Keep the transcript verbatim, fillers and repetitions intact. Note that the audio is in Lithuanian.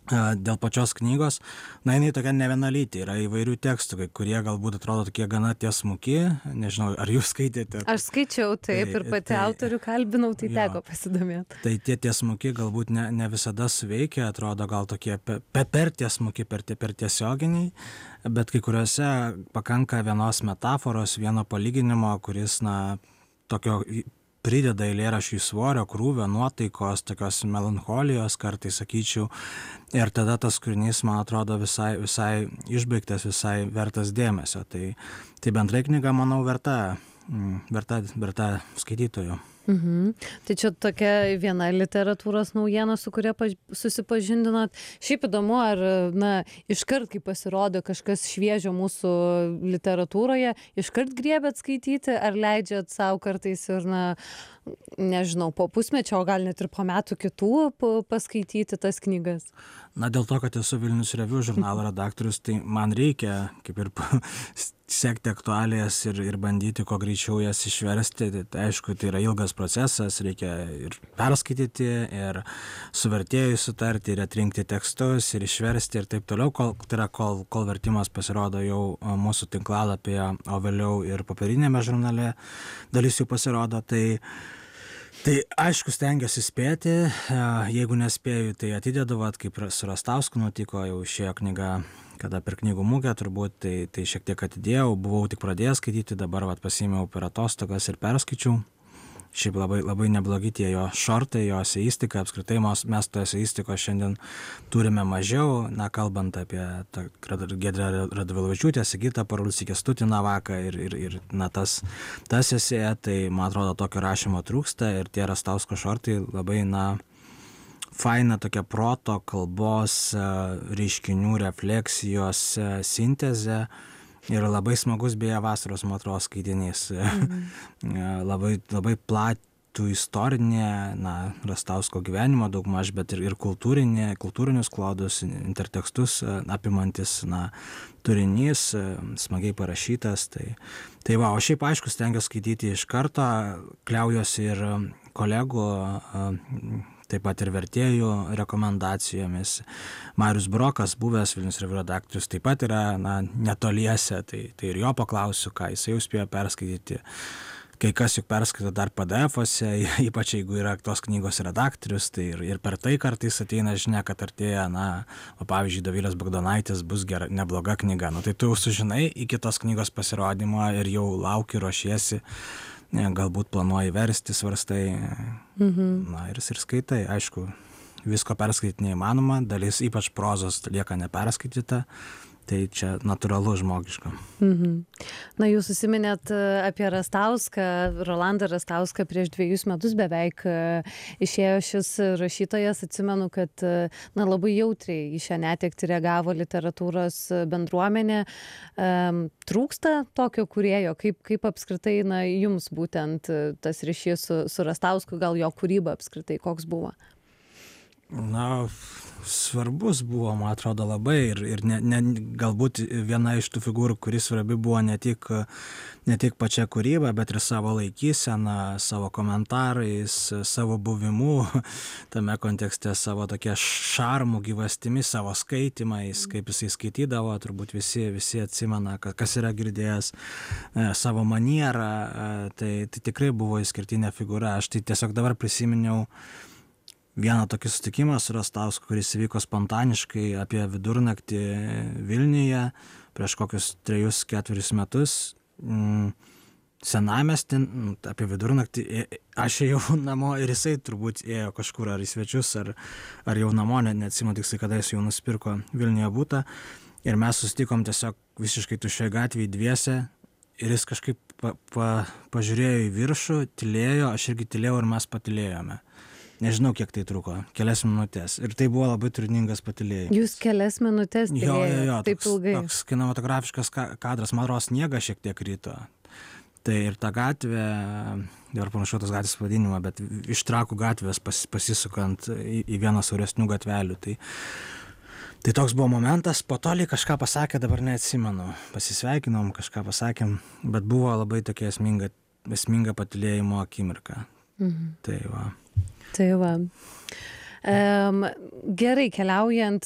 Dėl pačios knygos, na, jinai tokia nevienalytė, yra įvairių tekstų, kai kurie galbūt atrodo tokie gana tiesmuki, nežinau, ar jūs skaitėte? Aš skaičiau taip ir pati tai, autorių kalbinau, tai jo, teko pasidomėti. Tai tie tiesmuki galbūt ne, ne visada suveikia, atrodo gal tokie pe, pe, per tiesmuki, per, per tiesioginiai, bet kai kuriuose pakanka vienos metaforos, vieno palyginimo, kuris, na, tokio prideda eilėraščiui svorio, krūvio, nuotaikos, tokios melancholijos kartais, sakyčiau, ir tada tas kūrinys, man atrodo, visai, visai išbaigtas, visai vertas dėmesio. Tai, tai bendrai knyga, manau, verta, verta, verta skaitytojų. Mhm. Tai čia tokia viena literatūros naujiena, su kuria susipažindinot. Šiaip įdomu, ar, na, iškart, kai pasirodo kažkas šviežio mūsų literatūroje, iškart griebėt skaityti, ar leidžiat savo kartais ir, na, nežinau, po pusmečio, o gal net ir po metų kitų paskaityti tas knygas? Na, dėl to, kad esu Vilnius Review žurnalo redaktorius, tai man reikia, kaip ir sekti aktualijas ir, ir bandyti kuo greičiau jas išversti. Tai, aišku, tai yra ilgas procesas, reikia ir perskaityti, ir su vertėjui sutarti, ir atrinkti tekstus, ir išversti, ir taip toliau, kol, tai yra, kol, kol vertimas pasirodo jau mūsų tinklalapyje, o vėliau ir popierinėme žurnale dalis jų pasirodo. Tai Tai aišku, stengiuosi spėti, jeigu nespėju, tai atidedu, vat, kaip su Rastausku nutiko, jau išėjo knyga, kada per knygų mugę turbūt, tai, tai šiek tiek atidėjau, buvau tik pradėjęs skaityti, dabar vat, pasiėmiau per atostogas ir perskaičiau. Šiaip labai, labai neblogi tie jo šortai, jo eseistika, apskritai mes to eseistiko šiandien turime mažiau, na, kalbant apie Giedrę Radvilavičiūtę, Sigitą Parulskį, Kęstutį Navaką ir, ir, ir na, tas, tas esė, tai man atrodo tokio rašymo trūksta ir tie Rastausko šortai labai, na, faina tokia proto, kalbos, reiškinių, refleksijos sintezė. Ir labai smagus beje vasaros, man atrodo, skaitinys. Mm. labai, labai platų istorinė, na, Rastausko gyvenimo daugmaž, bet ir, ir kultūrinė, kultūrinius klodus, intertekstus apimantis, na, turinys, smagiai parašytas. Tai, tai va, o šiaip aišku, stengiuosi skaityti iš karto, kliaujuosi ir kolegų, taip pat ir vertėjų rekomendacijomis. Marius Brokas, buvęs Vilnius Review redaktorius, taip pat yra, na, netoliese, tai, tai ir jo paklausiu, ką jis jau spėjo perskaityti. Kai kas juk perskaito dar P D F-ose, ypač jeigu yra tos knygos redaktorius, tai ir, ir per tai kartais ateina žinia, kad artėja, na, o pavyzdžiui, Dovilės Bagdonaitės bus gera, nebloga knyga. Nu, tai tu jau sužinai iki tos knygos pasirodymo ir jau lauki, ruošiesi, galbūt planuoji versti, svarstai, mhm. na, ir, ir skaitai. Aišku, visko perskaityti neįmanoma, dalis ypač prozos lieka neperskaityta, tai čia natūralu žmogiška. Mhm. Na, jūs užsiminėt apie Rastauską, Rolandą Rastauską, prieš dviejus metus beveik išėjo šis rašytojas. Atsimenu, kad, na, labai jautriai į šią netektį reagavo literatūros bendruomenė. Um, trūksta tokio kūrėjo, kaip, kaip apskritai, na, jums būtent tas ryšys su, su Rastausku, gal jo kūryba apskritai koks buvo? Na, svarbus buvo, man atrodo, labai ir, ir ne, ne, galbūt viena iš tų figūrų, kuris svarbi buvo ne tik, ne tik pačia kūryba, bet ir savo laikysena, savo komentarais, savo buvimu tame kontekste, savo tokia šarmų gyvastimi, savo skaitimais, kaip jisai skaitydavo, turbūt visi, visi atsimena, kas yra girdėjęs, savo manierą, tai, tai tikrai buvo išskirtinė figūra. Aš tai tiesiog dabar prisiminiau vieną tokį susitikimą su Rastausku, kuris įvyko spontaniškai apie vidurnaktį Vilniuje prieš kokius trejus, ketverius metus. Senamiestį, apie vidurnaktį, aš ėjau namo ir jisai turbūt ėjo kažkur ar į svečius, ar, ar jau namo, ne, neatsimenu tiksliai, kada jis jau nusipirko Vilniuje butą. Ir mes susitikom tiesiog visiškai tuščioje gatvėje dviese ir jis kažkaip pa, pa, pažiūrėjo į viršų, tylėjo, aš irgi tylėjau ir mes patylėjome. Nežinau, kiek tai truko, kelias minutės. Ir tai buvo labai turiningas patylėjimas. Jūs kelias minutės tylėjot, jo, jo, jo, taip toks, ilgai. Toks kinematografiškas kadras, man atrodo, sniegas šiek tiek ryto. Tai ir ta gatvė, dabar panašu tos gatvės pavadinimą, bet iš Trakų gatvės pas, pasisukant į, į vieną siauresnių gatvelių. Tai, tai toks buvo momentas, po to lyg kažką pasakė, dabar neatsimenu. Pasisveikinom, kažką pasakėm, bet buvo labai tokia esminga, esminga patylėjimo akimirka. Mhm. Tai va. Tai va. Um, gerai, keliaujant